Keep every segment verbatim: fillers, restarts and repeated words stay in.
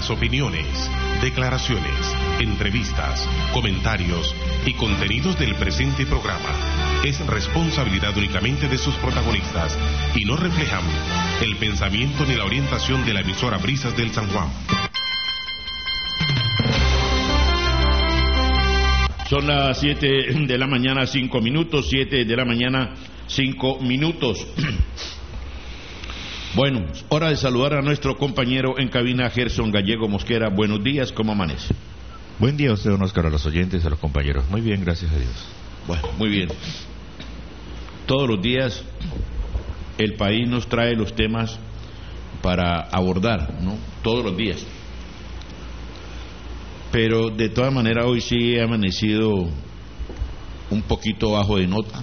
Las opiniones, declaraciones, entrevistas, comentarios y contenidos del presente programa es responsabilidad únicamente de sus protagonistas y no reflejan el pensamiento ni la orientación de la emisora Brisas del San Juan. Son las siete de la mañana, cinco minutos, siete de la mañana, cinco minutos. Bueno, hora de saludar a nuestro compañero en cabina, Gerson Gallego Mosquera. Buenos días, ¿cómo amanece? Buen día a usted, don Oscar, a los oyentes, a los compañeros. Muy bien, gracias a Dios. Bueno, muy bien. Todos los días el país nos trae los temas para abordar, ¿no? Todos los días. Pero de todas maneras hoy sí he amanecido un poquito bajo de nota.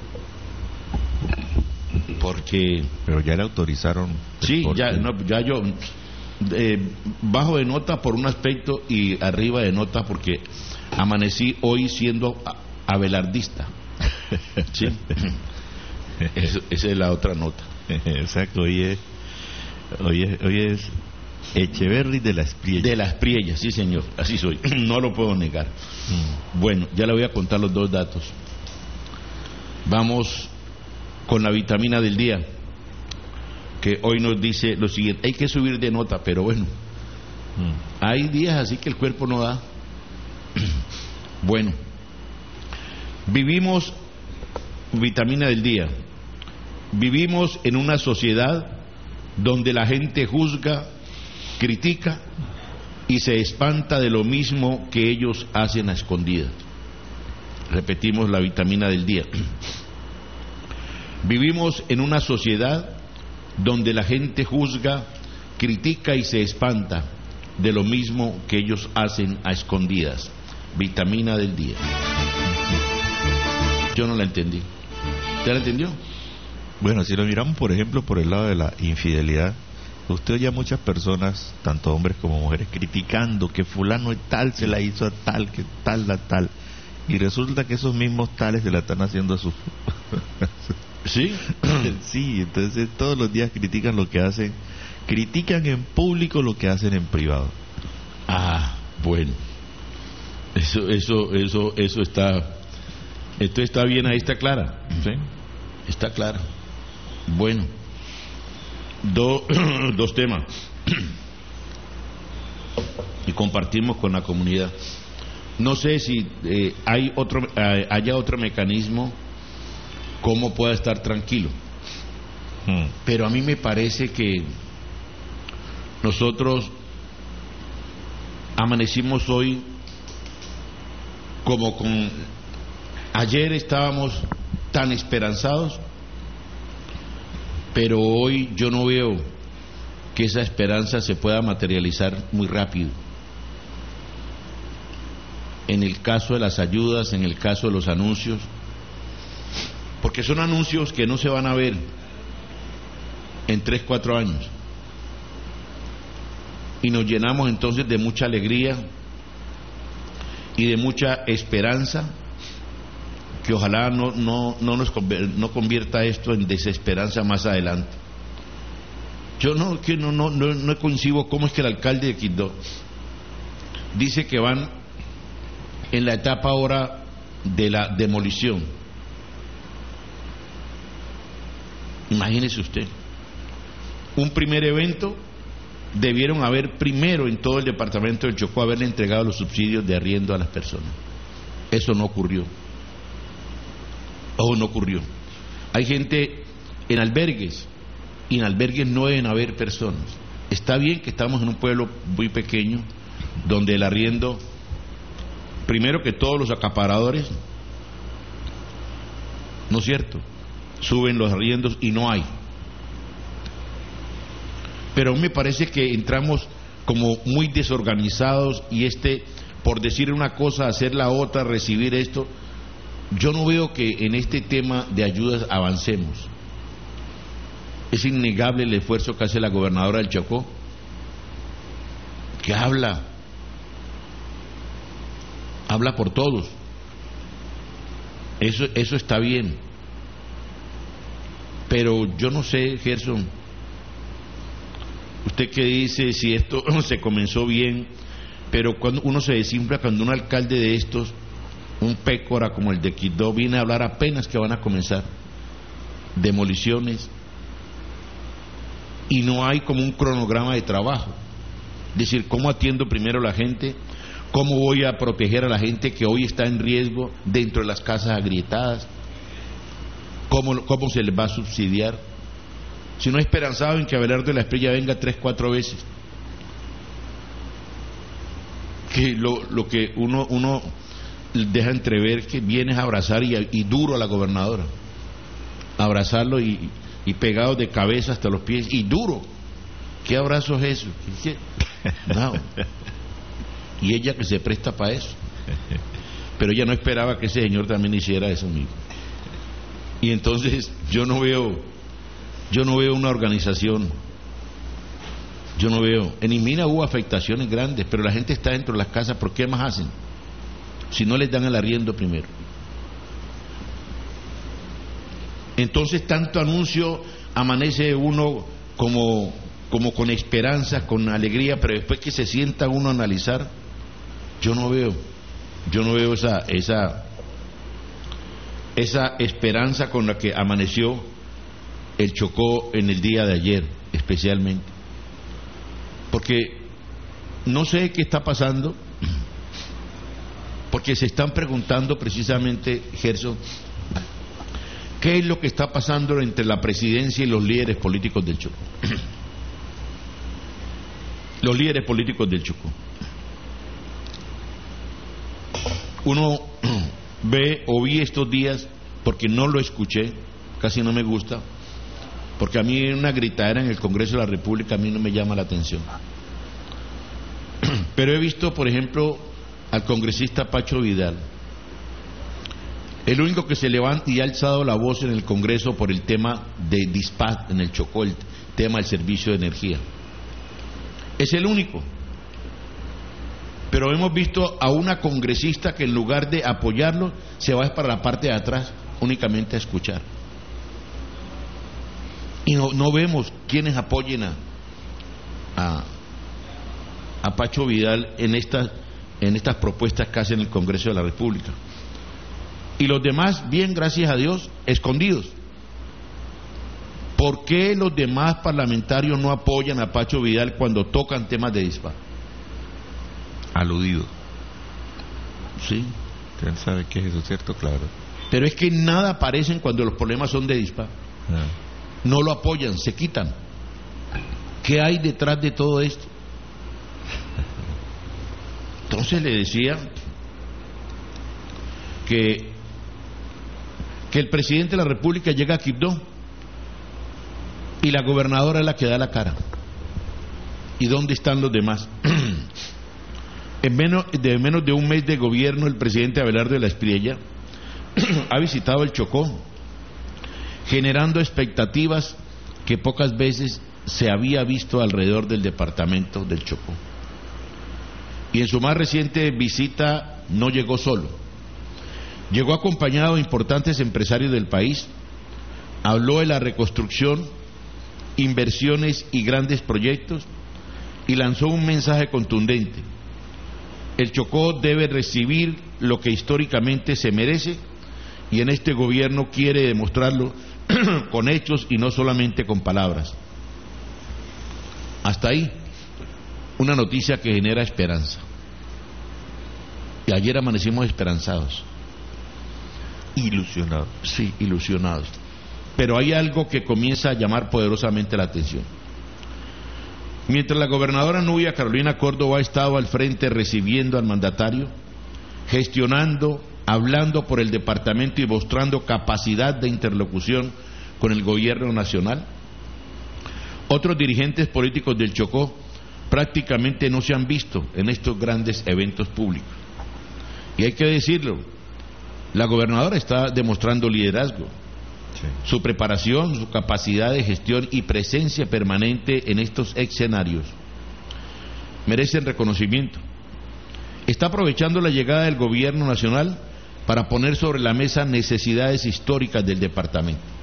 Porque... Pero ya le autorizaron... Sí, ya, no, ya yo... Eh, bajo de nota por un aspecto y arriba de nota porque amanecí hoy siendo abelardista. Sí. Es, esa es la otra nota. Exacto, hoy es... Hoy es... Hoy es Echeverry de las Priellas. De las Priellas, sí señor, así soy, no lo puedo negar. Mm. Bueno, ya le voy a contar los dos datos. Vamos con la vitamina del día, que hoy nos dice lo siguiente: hay que subir de nota, pero bueno, mm. hay días así que el cuerpo no da. Bueno, vivimos, vitamina del día, vivimos en una sociedad donde la gente juzga, critica y se espanta de lo mismo que ellos hacen a escondidas. Repetimos la vitamina del día. Vivimos en una sociedad donde la gente juzga, critica y se espanta de lo mismo que ellos hacen a escondidas. Vitamina del día. Yo no la entendí. ¿Usted la entendió? Bueno, si lo miramos, por ejemplo, por el lado de la infidelidad, usted oye a muchas personas, tanto hombres como mujeres, criticando que fulano es tal, se la hizo a tal, que tal, la tal. Y resulta que esos mismos tales se la están haciendo a sus... ¿Sí? Sí, entonces todos los días critican lo que hacen, critican en público lo que hacen en privado. Ah, bueno. Eso, eso, eso, eso está... Esto está bien, ahí está clara. ¿Sí? Está clara. Bueno. Do, dos temas y compartimos con la comunidad. No sé si eh, hay otro, eh, haya otro mecanismo cómo pueda estar tranquilo, hmm. pero a mí me parece que nosotros amanecimos hoy como con ayer estábamos tan esperanzados, pero hoy yo no veo que esa esperanza se pueda materializar muy rápido. En el caso de las ayudas, en el caso de los anuncios, porque son anuncios que no se van a ver en tres, cuatro años. Y nos llenamos entonces de mucha alegría y de mucha esperanza, que ojalá no, no, no nos no convierta esto en desesperanza más adelante. Yo no, que no, no, no, no concibo cómo es que el alcalde de Quibdó dice que van en la etapa ahora de la demolición. Imagínese usted, un primer evento debieron haber primero en todo el departamento del Chocó haberle entregado los subsidios de arriendo a las personas. Eso no ocurrió. O no ocurrió. Hay gente en albergues, y en albergues no deben haber personas. Está bien que estamos en un pueblo muy pequeño, donde el arriendo, primero que todos los acaparadores, ¿no es cierto?, suben los arriendos y no hay. Pero me parece que entramos como muy desorganizados, y este, por decir una cosa, hacer la otra, recibir esto. Yo no veo que en este tema de ayudas avancemos. Es innegable el esfuerzo que hace la gobernadora del Chocó, que habla, habla por todos. Eso, eso está bien. Pero yo no sé, Gerson, Usted que dice si esto se comenzó bien, pero cuando uno se desinfla, cuando un alcalde de estos, un pécora como el de Quibdó, viene a hablar apenas que van a comenzar demoliciones y no hay como un cronograma de trabajo. Es decir, ¿cómo atiendo primero a la gente? ¿Cómo voy a proteger a la gente que hoy está en riesgo dentro de las casas agrietadas? ¿Cómo, cómo se les va a subsidiar? Si no he esperanzado en que Abelardo de la Espriella venga tres, cuatro veces. Que lo, lo que uno, uno deja entrever que vienes a abrazar y, y duro a la gobernadora. Abrazarlo y, y pegado de cabeza hasta los pies y duro. ¿Qué abrazo es eso? ¿Qué? No. Y ella que se presta para eso. Pero ella no esperaba que ese señor también hiciera eso mismo. Y entonces yo no veo, yo no veo una organización. Yo no veo. En Imina hubo afectaciones grandes, pero la gente está dentro de las casas. ¿Por qué más hacen? Si no les dan el arriendo primero. Entonces tanto anuncio, amanece uno como, como con esperanza, con alegría, pero después que se sienta uno a analizar, yo no veo, yo no veo esa, esa, esa esperanza con la que amaneció el Chocó en el día de ayer, especialmente. Porque no sé qué está pasando, porque se están preguntando precisamente, Gerson, ¿qué es lo que está pasando entre la presidencia y los líderes políticos del Chocó? Los líderes políticos del Chocó. Uno ve o vi estos días, porque no lo escuché, casi no me gusta, porque a mí una gritadera en el Congreso de la República a mí no me llama la atención. Pero he visto, por ejemplo, al congresista Pacho Vidal, el único que se levanta y ha alzado la voz en el Congreso por el tema de Dispatch en el Chocó, el tema del servicio de energía. Es el único. Pero hemos visto a una congresista que en lugar de apoyarlo, se va para la parte de atrás únicamente a escuchar. Y no, no vemos quienes apoyen a, a, a Pacho Vidal en estas, en estas propuestas que hace en el Congreso de la República. Y los demás, bien, gracias a Dios, escondidos. ¿Por qué los demás parlamentarios no apoyan a Pacho Vidal cuando tocan temas de disparo? Aludido. Sí. Usted sabe qué es eso, ¿cierto? Claro. Pero es que nada aparecen cuando los problemas son de disparo. Ah. No lo apoyan, se quitan. ¿Qué hay detrás de todo esto? Entonces le decía que que el presidente de la República llega a Quibdó y la gobernadora es la que da la cara. ¿Y dónde están los demás? En menos de menos de un mes de gobierno, el presidente Abelardo de la Espriella ha visitado el Chocó, generando expectativas que pocas veces se había visto alrededor del departamento del Chocó. Y en su más reciente visita no llegó solo, llegó acompañado de importantes empresarios del país, habló de la reconstrucción, inversiones y grandes proyectos y lanzó un mensaje contundente. El Chocó debe recibir lo que históricamente se merece y en este gobierno quiere demostrarlo con hechos y no solamente con palabras. Hasta ahí, una noticia que genera esperanza. Y ayer amanecimos esperanzados. Ilusionados. Sí, ilusionados. Pero hay algo que comienza a llamar poderosamente la atención. Mientras la gobernadora Nubia Carolina Córdoba ha estado al frente recibiendo al mandatario, gestionando, hablando por el departamento y mostrando capacidad de interlocución con el gobierno nacional, otros dirigentes políticos del Chocó prácticamente no se han visto en estos grandes eventos públicos. Y hay que decirlo, la gobernadora está demostrando liderazgo. Sí. Su preparación, su capacidad de gestión y presencia permanente en estos escenarios merecen reconocimiento. Está aprovechando la llegada del gobierno nacional para poner sobre la mesa necesidades históricas del departamento.